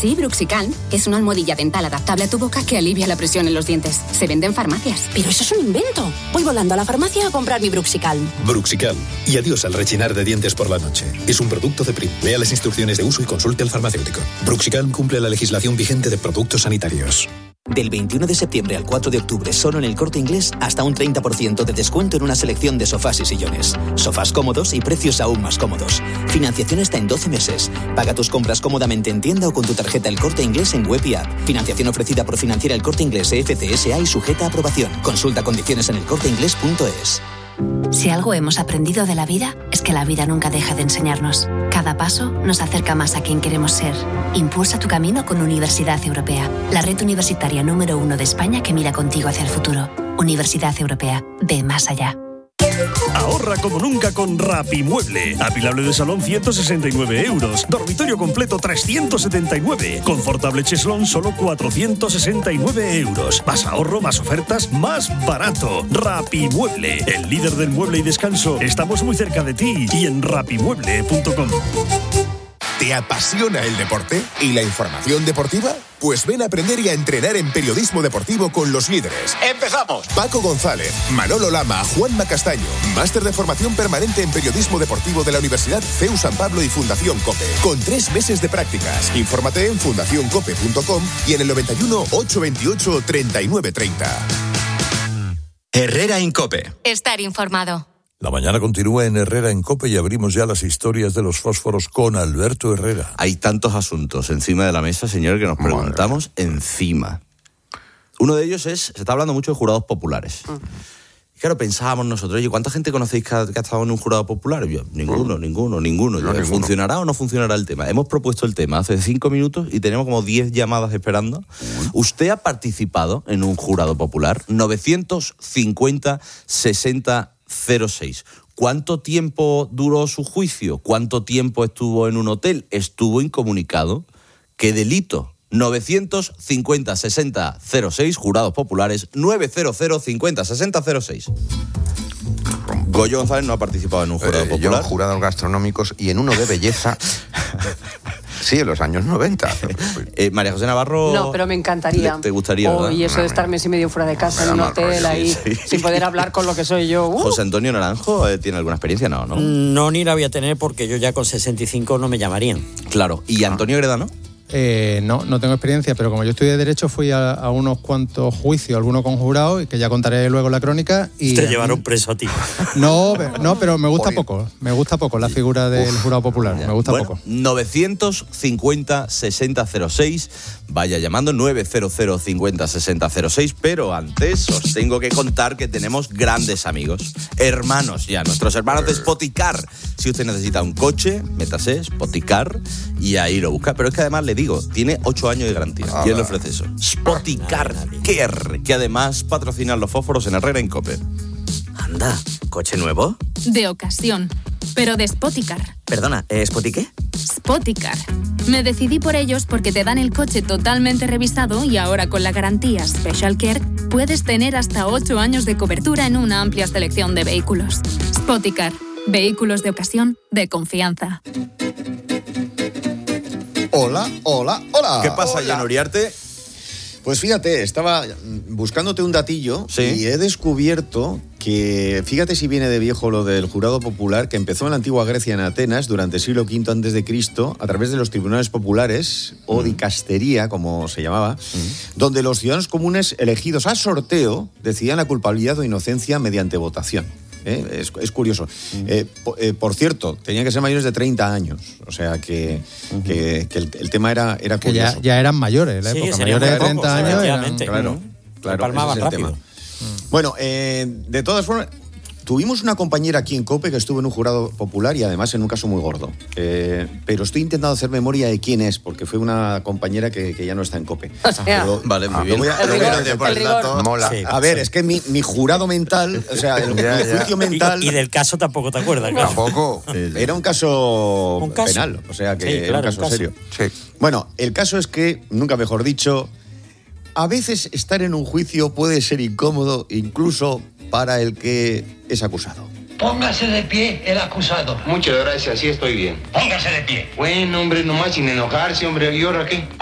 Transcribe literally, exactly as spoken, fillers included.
Sí, Bruxicalm es una almohadilla dental adaptable a tu boca que alivia la presión en los dientes. Se vende en farmacias. Pero eso es un invento. Voy volando a la farmacia a comprar mi Bruxicalm. Bruxicalm. Y adiós al rechinar de dientes por la noche. Es un producto de Prim. Lea las instrucciones de uso y consulte al farmacéutico. Bruxicalm cumple la legislación vigente de productos sanitarios. Del veintiuno de septiembre al cuatro de octubre, solo en El Corte Inglés, hasta un treinta por ciento de descuento en una selección de sofás y sillones. Sofás cómodos y precios aún más cómodos. Financiación hasta en doce meses. Paga tus compras cómodamente en tienda o con tu tarjeta El Corte Inglés en web y app. Financiación ofrecida por Financiera El Corte Inglés E F C S A y sujeta a aprobación. Consulta condiciones en elcorteinglés punto es. Si algo hemos aprendido de la vida, es que la vida nunca deja de enseñarnos. Cada paso nos acerca más a quien queremos ser. Impulsa tu camino con Universidad Europea, la red universitaria número uno de España que mira contigo hacia el futuro. Universidad Europea, ve más allá. Ahorra como nunca con Rapimueble. Apilable de salón ciento sesenta y nueve euros. Dormitorio completo trescientos setenta y nueve. Confortable cheslón solo cuatrocientos sesenta y nueve euros. Más ahorro, más ofertas, más barato. Rapimueble, el líder del mueble y descanso. Estamos muy cerca de ti y en rapimueble punto com. ¿Te apasiona el deporte y la información deportiva? Pues ven a aprender y a entrenar en periodismo deportivo con los líderes. ¡Empezamos! Paco González, Manolo Lama, Juanma Castaño. Máster de formación permanente en periodismo deportivo de la Universidad C E U San Pablo y Fundación COPE. Con tres meses de prácticas. Infórmate en fundación cope punto com y en el noventa y uno, ochocientos veintiocho, treinta y nueve treinta. Herrera en COPE. Estar informado. La mañana continúa en Herrera en COPE y abrimos ya las historias de los fósforos con Alberto Herrera. Hay tantos asuntos encima de la mesa, señor, que nos preguntamos encima. Uno de ellos es, se está hablando mucho de jurados populares. Uh-huh. Y claro, pensábamos nosotros, oye, ¿cuánta gente conocéis que ha, que ha estado en un jurado popular? Y yo, ninguno, uh-huh. ninguno, ninguno. No, yo, ¿funcionará o no funcionará el tema? Hemos propuesto el tema hace cinco minutos y tenemos como diez llamadas esperando. Uh-huh. ¿Usted ha participado en un jurado popular? novecientos cincuenta, sesenta, cero seis. ¿Cuánto tiempo duró su juicio? ¿Cuánto tiempo estuvo en un hotel? ¿Estuvo incomunicado? ¿Qué delito? novecientos cincuenta, sesenta, cero seis, jurados populares, novecientos cincuenta, sesenta, cero seis. Goyo González no ha participado en un jurado eh, popular. Yo en jurados gastronómicos y en uno de belleza. Sí, en los años noventa. eh, María José Navarro... No, pero me encantaría. ¿Te gustaría, oh, verdad? Y eso de estar mes y medio fuera de casa en un hotel ahí, sí, sí. sin poder hablar con lo que soy yo. Uh. José Antonio Naranjo, ¿eh, ¿tiene alguna experiencia? No, ¿no? No, ni la voy a tener porque yo ya con sesenta y cinco no me llamarían. Claro. ¿Y Antonio Gredano? Eh, no, no tengo experiencia, pero como yo estudié Derecho fui a, a unos cuantos juicios, algunos con jurado, y que ya contaré luego en la crónica. Y te llevaron preso a ti. No, no, pero me gusta poco, me gusta poco la figura del Uf, jurado popular, ya. me gusta bueno, poco. novecientos cincuenta, sesenta, cero seis, vaya llamando novecientos cincuenta, sesenta, cero seis, pero antes os tengo que contar que tenemos grandes amigos, hermanos ya, nuestros hermanos de Spoticar. Si usted necesita un coche, métase Spoticar y ahí lo busca, pero es que además le digo, tiene ocho años de garantía. Ah, y él le ofrece eso. Spoticar Care, que además patrocinan los fósforos en Herrera en COPE. Anda, ¿coche nuevo? De ocasión, pero de Spoticar. Perdona, ¿eh, ¿Spoti qué? Spoticar. Me decidí por ellos porque te dan el coche totalmente revisado y ahora con la garantía Special Care puedes tener hasta ocho años de cobertura en una amplia selección de vehículos. Spoticar. Vehículos de ocasión de confianza. Hola, hola, hola. ¿Qué pasa, hola. Jan Uriarte? Pues fíjate, estaba buscándote un datillo ¿Sí? y he descubierto que, fíjate si viene de viejo lo del jurado popular, que empezó en la antigua Grecia, en Atenas, durante el siglo quinto antes de Cristo, a través de los tribunales populares, mm. o dicastería, como se llamaba, mm. donde los ciudadanos comunes elegidos a sorteo decidían la culpabilidad o inocencia mediante votación. ¿Eh? Es, es curioso. Uh-huh. Eh, po, eh, por cierto, tenían que ser mayores de treinta años. O sea que, uh-huh. que, que el, el tema era, era curioso. Que ya, ya eran mayores, en la sí, época. Mayores de treinta pocos, años. Eran, claro, uh-huh. claro. Palmaban ese es el rápido. tema. Bueno, eh, de todas formas, tuvimos una compañera aquí en COPE que estuvo en un jurado popular y además en un caso muy gordo. Eh, pero estoy intentando hacer memoria de quién es, porque fue una compañera que, que ya no está en COPE. O sea, pero, vale, muy ah, bien. Voy a, el lo rigor, voy a el el rigor. Mola. Sí. A ver, es que mi, mi jurado mental, o sea, el, ya, el ya. juicio mental... Y, y del caso tampoco te acuerdas, claro. Tampoco. Era un caso, ¿Un caso? penal, o sea que sí, era claro, un caso, un caso serio. Sí. Bueno, el caso es que, nunca mejor dicho, a veces estar en un juicio puede ser incómodo incluso para el que es acusado. Póngase de pie el acusado. Muchas gracias, sí estoy bien. Póngase de pie. Bueno, hombre, nomás sin enojarse, hombre. ¿Y ahora qué?